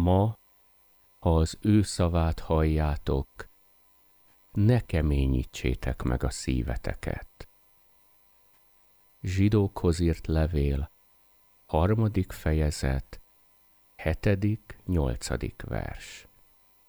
Ma, ha az ő szavát halljátok, ne keményítsétek meg a szíveteket. Zsidókhoz írt levél, 3. fejezet, 7., 8. vers.